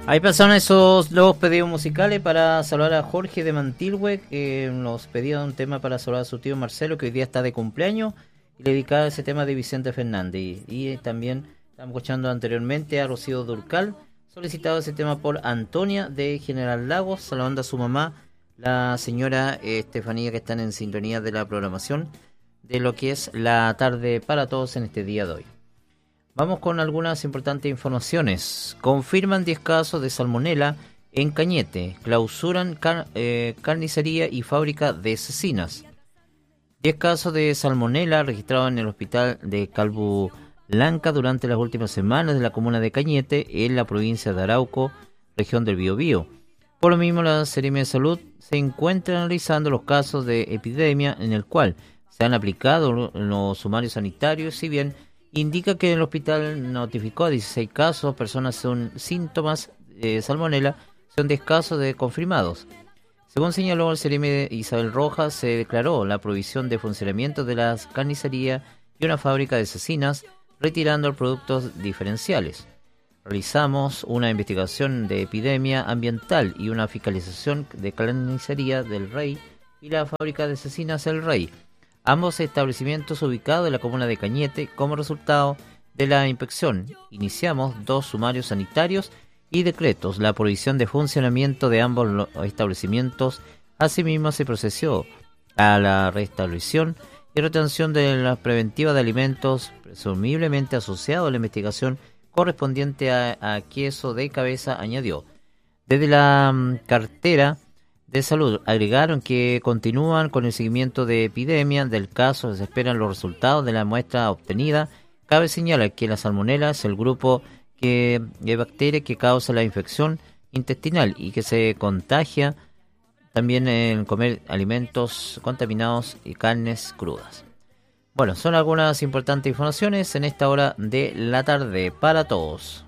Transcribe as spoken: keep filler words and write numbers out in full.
Ahí pasaron esos dos pedidos musicales para saludar a Jorge de Mantilhue, que nos pedía un tema para saludar a su tío Marcelo, que hoy día está de cumpleaños, y le dedicaba ese tema de Vicente Fernández. Y, y también estamos escuchando anteriormente a Rocío Durcal, solicitado ese tema por Antonia de General Lagos, saludando a su mamá, la señora Estefanía, que están en sintonía de la programación de lo que es la tarde para todos en este día de hoy. Vamos con algunas importantes informaciones. Confirman diez casos de salmonela en Cañete. Clausuran car- eh, carnicería y fábrica de cecinas. diez casos de salmonela registrados en el hospital de Calbulanca durante las últimas semanas de la comuna de Cañete, en la provincia de Arauco, región del Biobío. Por lo mismo, la Seremia de Salud se encuentra analizando los casos de epidemia en el cual se han aplicado los sumarios sanitarios, si bien indica que el hospital notificó a dieciséis casos, personas con síntomas de salmonela, son diez casos de confirmados. Según señaló el Seremi Isabel Rojas, se declaró la prohibición de funcionamiento de las carnicerías y una fábrica de cecinas, retirando productos diferenciales. Realizamos una investigación de epidemia ambiental y una fiscalización de carnicería del Rey y la fábrica de cecinas El Rey, ambos establecimientos ubicados en la comuna de Cañete. Como resultado de la inspección, iniciamos dos sumarios sanitarios y decretos la prohibición de funcionamiento de ambos establecimientos. Asimismo, se procedió a la restablección y retención de la preventiva de alimentos presumiblemente asociados a la investigación correspondiente a, a queso de cabeza, añadió. Desde la um, cartera de salud agregaron que continúan con el seguimiento de epidemia del caso, se esperan los resultados de la muestra obtenida. Cabe señalar que la salmonela es el grupo que, de bacterias que causa la infección intestinal y que se contagia también en comer alimentos contaminados y carnes crudas. Bueno, son algunas importantes informaciones en esta hora de la tarde para todos.